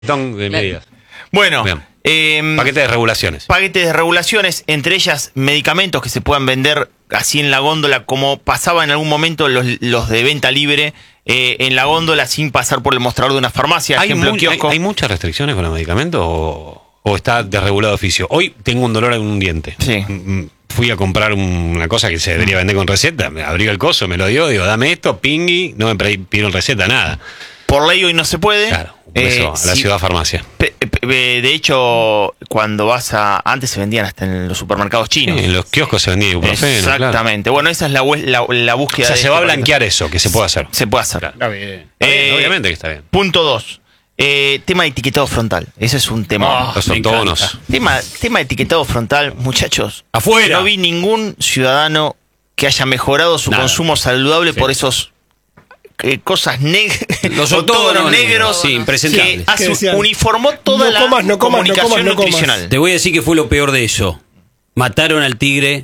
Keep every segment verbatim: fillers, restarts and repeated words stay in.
De medidas. Bueno, eh, paquete de regulaciones. Paquetes de regulaciones, entre ellas medicamentos que se puedan vender así en la góndola, como pasaba en algún momento los, los de venta libre eh, en la góndola sin pasar por el mostrador de una farmacia. ¿Hay, ejemplo, muy, kiosco. ¿Hay, ¿Hay muchas restricciones con los medicamentos o, o está desregulado de oficio? Hoy tengo un dolor en un diente. Sí. Fui a comprar una cosa que se debería vender con receta, me abrió el coso, me lo dio, digo, dame esto, pingui, no me pidieron receta, nada. Por ley hoy no se puede. Claro, un beso eh, a la si, ciudad farmacia. Pe, pe, de hecho, cuando vas a... Antes se vendían hasta en los supermercados chinos. Sí, en los kioscos se vendía ibuprofeno. Exactamente. Claro. Bueno, esa es la, la, la búsqueda. O sea, de se va a blanquear eso, que se puede hacer. Se puede hacer. Claro. Está bien. Está bien, Eh, obviamente que está bien. Punto dos. Eh, tema de etiquetado frontal. Ese es un tema. Oh, los ortogonos. Tema, tema de etiquetado frontal, muchachos. Afuera. No vi ningún ciudadano que haya mejorado su Nada. consumo saludable sí. por esos eh, cosas negras. Los ortogonos negros. Sí, impresentables. Que hace, uniformó toda no la comas, no comas, comunicación no comas, no nutricional. comas. Te voy a decir que fue lo peor de eso. Mataron al tigre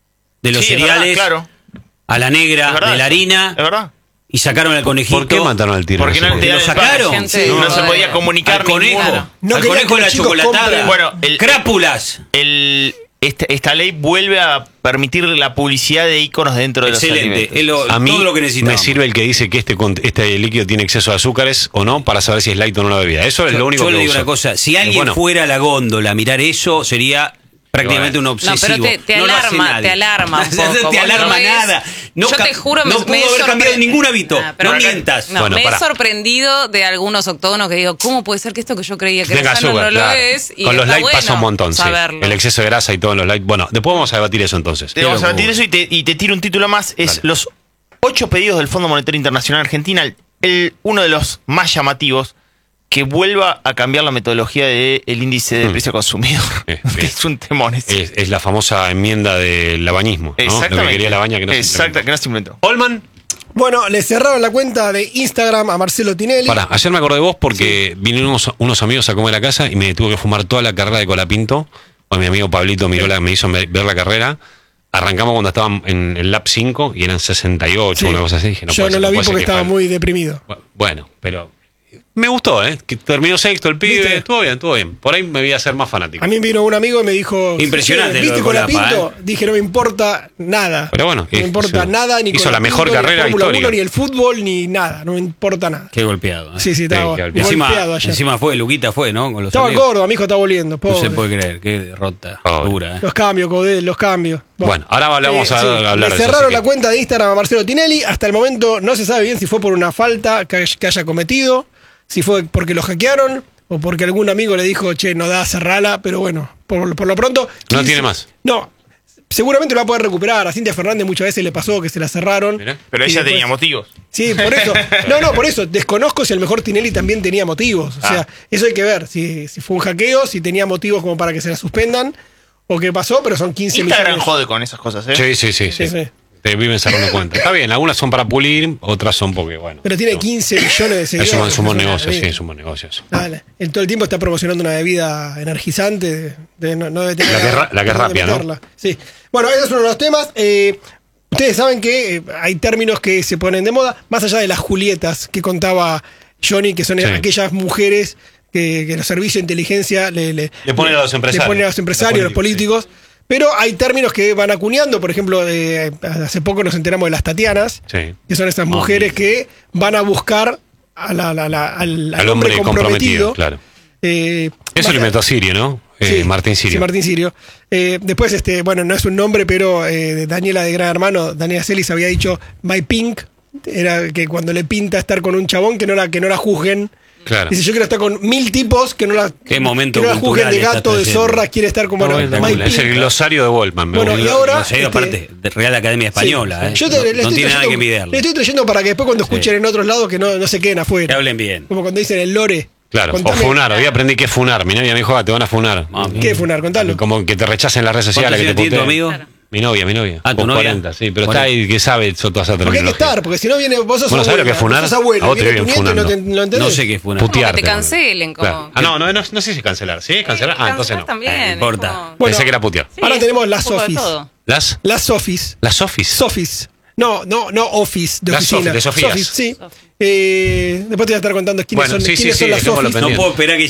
de los sí, cereales, verdad, claro. a la negra verdad, de la harina. ¿Es verdad? Y sacaron al conejito. ¿Por qué mataron al tigre? Porque no, ¿Lo sacaron? Sí, no, no se podía comunicar al conejo. ninguno. No al quería conejo que de la los chicos chocolatada. compren. Bueno, el, Crápulas. El, esta, esta ley vuelve a permitir la publicidad de iconos dentro de Excelente. los alimentos. Es lo, A mí todo lo que necesitamos. me sirve el que dice que este, este líquido tiene exceso de azúcares o no para saber si es light o no la bebida. Eso es yo, lo único yo que le digo uso. una cosa. Si alguien bueno. fuera a la góndola a mirar eso, sería prácticamente un obsesivo. No, pero te, te no alarma, te alarma un poco. No te alarma ves, nada. No, yo te juro, no me, pudo me haber cambiado ningún hábito. Ah, pero no acá, mientas. No, bueno, me pará. he sorprendido de algunos octógonos que digo, ¿cómo puede ser que esto que yo creía que Tenga era sano azúcar, no claro. lo es? Y con los está light bueno pasa un montón, sí. saberlo. El exceso de grasa y todos los light. Bueno, después vamos a debatir eso entonces. Te vamos a debatir eso y te, y te tiro un título más. Es Dale. los ocho pedidos del Fondo Monetario Internacional Argentina, el, el, uno de los más llamativos, que vuelva a cambiar la metodología del índice de Hmm. precio consumidor. Eh, que es un temón. ese. Es, es la famosa enmienda del labañismo, ¿no? Exactamente. Lo que quería la baña que no Exacto, se que no se inventó. Holman. Bueno, le cerraron la cuenta de Instagram a Marcelo Tinelli. Pará, ayer me acordé de vos porque sí. vinieron unos, unos amigos a comer a casa y me tuve que fumar toda la carrera de Colapinto. Pues mi amigo Pablito miró la, me hizo ver la carrera. Arrancamos cuando estaban en el lap cinco y eran sesenta y ocho, Sí. una cosa así. Dije, no Yo puede no ser, la no vi puede ser porque que estaba falte. muy deprimido. Bueno, pero me gustó, ¿eh? Que terminó sexto el pibe, ¿Viste? estuvo bien, estuvo bien. Por ahí me voy a hacer más fanático. A mí vino un amigo y me dijo... Impresionante "Che, ¿viste lo de Colapa, Colapinto?" Dije, no me importa nada. Pero bueno, no me hizo- importa nada, ni hizo la Colapinto, mejor ni carrera Fórmula histórica. uno, ni el fútbol, ni nada. No me importa nada. Qué golpeado. ¿eh? Sí, sí, estaba qué golpeado, Encima, ayer. encima fue, Luquita fue, ¿no? Con los Estaba amigos. gordo, mi hijo está volviendo. No Pobre. se puede creer, qué derrota Pobre. dura. ¿eh? Los cambios, Codel, los cambios. Bueno, ahora vamos a hablar Le de eso, cerraron así la que- cuenta de Instagram a Marcelo Tinelli. Hasta el momento no se sabe bien si fue por una falta que, que haya cometido, si fue porque lo hackearon o porque algún amigo le dijo, che, no da, cerrala. Pero bueno, por, por lo pronto... No quince tiene más. No, seguramente lo va a poder recuperar. A Cintia Fernández muchas veces le pasó que se la cerraron. Mirá. Pero Y ella después- tenía motivos. Sí, por eso. No, no, por eso. Desconozco si a lo mejor Tinelli también tenía motivos. O sea, Ah. eso hay que ver. Si, si fue un hackeo, si tenía motivos como para que se la suspendan o qué pasó, pero son quince Instagram millones. jode con esas cosas, ¿eh? Sí, sí, sí, sí. Sí, sí. Te viven cerrando cuentas. Está bien, algunas son para pulir, otras son porque, bueno. Pero tiene quince millones de Es seguidores. un, es un buen Eso negocio, es sí, una- es un buen negocio eso. Dale. Él todo el tiempo está promocionando una bebida energizante. De, de- no, no debe tener La que es ra- la que es dónde rápida, ¿no? meterla. Sí. Bueno, esos son uno de los temas. Eh, ustedes saben que eh, hay términos que se ponen de moda, más allá de las Julietas que contaba Johnny, que son Sí. aquellas mujeres que, que los servicios de inteligencia le, le, Le ponen a los empresarios. le ponen a los empresarios, Los los políticos. Pero hay términos que van acuñando. Por ejemplo, eh, hace poco nos enteramos de las Tatianas, Sí. que son esas Ah, mujeres que van a buscar a la- la- la- al, al Al hombre comprometido, claro. Eh, Eso más- lo inventó Sirio, ¿no? Eh, Sí, Martín Sirio. Sí, Martín Sirio. Eh, después, este, bueno, no es un nombre, pero eh, Daniela de Gran Hermano, Daniela Celis había dicho My Pink, era que cuando le pinta estar con un chabón que no la, que no la juzguen. Claro. Dice, yo quiero estar con mil tipos que no la, Qué momento que no la juzguen cultural de está gato, de trayendo. zorra, quiere estar con bueno, Está My bueno, es el Pink. glosario de Goldman. me Bueno, gusta. y ahora- No sé, este- aparte, de Real Academia Española. Sí. ¿eh? Yo te- no le no estoy tiene nada que trayendo- envidiarle. Le estoy trayendo para que después cuando escuchen Sí. en otros lados que no, no se queden Que afuera. hablen bien. Como cuando dicen el lore. Claro, Contame- o funar. Hoy aprendí que es funar. Mi novia me dijo, ah, te van a funar. Ah, ¿Qué es funar? Contalo. Como que te rechacen las redes ¿Cuántos sociales. Que años te tiene tu puteen. amigo? Claro. Mi novia, mi novia. Ah, ¿tu Vos novia? cuarenta, sí, pero cuarenta. está ahí que sabe so- toda esa Porque hay que terminología. estar, porque si no viene, vos sos Bueno, ¿sabés lo que es abuela, funar? vos sos abuela, A vos te viene tu viven nieto y no, te, funando. ¿lo entendés? No sé qué fue una. Putearte. Como que te cancelen, como- Claro. Ah, no, no, no, no sé si cancelar. ¿Sí? ¿Cancelar? Ah, entonces no. También, Eh, es importa. como- Bueno, Pensé que era putear. Sí, ahora es tenemos un las poco de Sofis. todo. ¿Las? Las Sofis. ¿Las Sofis? Sofis. No, no, no Office, de Las oficina. Sofi- de Sofías. Sofis, sí. Eh, después te voy a estar contando quiénes Bueno, son, sí, sí, quiénes sí, son las dejémoslo Sofis. No pendiente. puedo esperar que